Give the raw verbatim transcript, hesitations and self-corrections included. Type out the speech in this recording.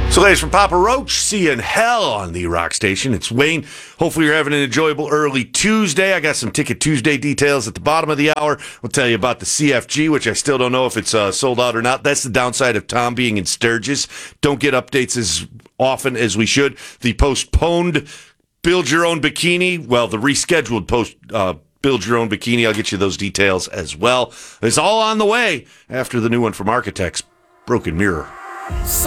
So, ladies, from Papa Roach, seeing hell on the Rock Station. It's Wayne. Hopefully, you're having an enjoyable early Tuesday. I got some Ticket Tuesday details at the bottom of the hour. We'll tell you about the C F G, which I still don't know if it's uh, sold out or not. That's the downside of Tom being in Sturgis. Don't get updates as often as we should. The postponed Build Your Own Bikini, well, the rescheduled post uh, Build Your Own Bikini, I'll get you those details as well. It's all on the way after the new one from Architects, Broken Mirror. So